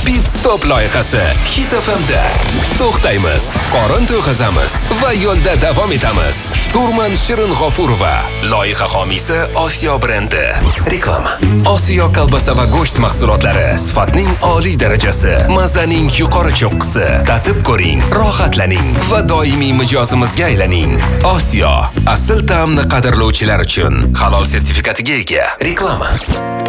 Pit Stop loyihasi Hit FM'da. To'xtaymiz, qorin to'yg'azamiz va yo'lda davom etamiz. Shturman Shirin G'ofurova, loyiha homiysi Osiyo brendi. Reklama. Osiyo kolbasa va go'sht mahsulotlari, sifatning oliy darajasi, mazaning yuqori cho'qqisi. Tatib ko'ring, rohatlaning va doimiy mijozimizga aylaning. Osiyo, asl ta'mni qadrlovchilar uchun halol sertifikatiga ega. Reklama.